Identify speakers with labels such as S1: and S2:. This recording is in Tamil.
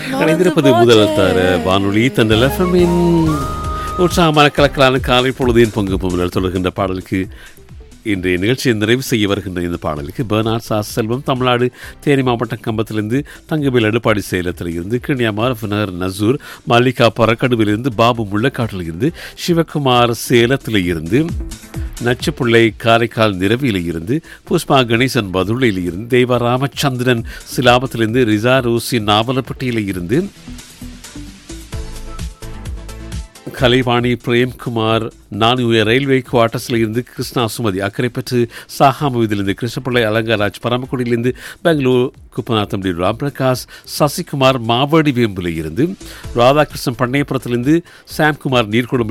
S1: இணைந்திருப்பது முதல் தர வானொலி தண்டல் எஃப்எம்மின் உற்சாகமான கலக்கலான காலை பொழுதின் பங்கு பொங்கல் தொடர்கின்ற பாடலுக்கு இன்றைய நிகழ்ச்சியை நிறைவு செய்ய வருகின்ற இந்த பாடலுக்கு பெர்னார்ட் சா செல்வம் தமிழ்நாடு தேனி மாவட்டம் கம்பத்திலிருந்து தங்கவேல் அடுப்பாடி சேலத்தில் இருந்து கிண்ணியாமார் நகர் நசூர் மல்லிகா பறக்கடுவிலிருந்து பாபு முள்ளக்காட்டில் இருந்து சிவகுமார் சேலத்தில் இருந்து நச்சுப்பிள்ளை காரைக்கால் நிறவியில் இருந்து புஷ்பா கணேசன் பதுளையில் இருந்து தெய்வ ராமச்சந்திரன் சிலாபத்திலிருந்து ரிசா ரோசி நாவலப்பட்டியில் இருந்து கலைவாணி பிரேம்குமார் ரயில்வே குவார்ட்டர்ஸில் இருந்து கிருஷ்ணா சுமதி அக்கரைப்பற்று சாகாமவிதிலிருந்து கிருஷ்ணபிள்ளை அலங்காராஜ் பரமக்குடியிலிருந்து பெங்களூர் குப்பநாத்தம் டி ராம்பிரகாஷ் சசிகுமார் மாவடி வேம்பில் இருந்து ராதாகிருஷ்ணன் பண்ணையபுரத்திலிருந்து சாம்குமார் நீர்கொழும்பு